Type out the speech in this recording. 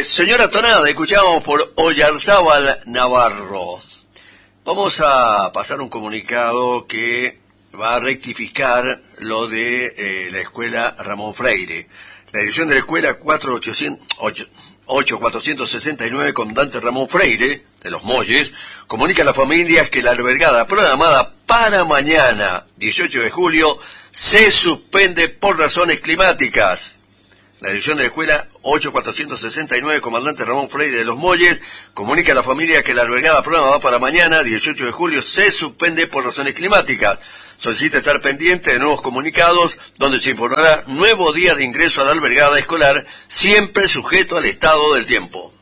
Señora Tonada, escuchábamos por Oyarzábal Navarro. Vamos a pasar un comunicado que va a rectificar lo de la escuela Ramón Freire. La dirección de la escuela 8469, comandante Ramón Freire, de Los Molles, comunica a las familias que la albergada programada para mañana, 18 de julio, se suspende por razones climáticas. La dirección de la escuela 8469, comandante Ramón Freire de Los Molles, comunica a la familia que la albergada programada para mañana, 18 de julio, se suspende por razones climáticas. Solicita estar pendiente de nuevos comunicados, donde se informará nuevo día de ingreso a la albergada escolar, siempre sujeto al estado del tiempo.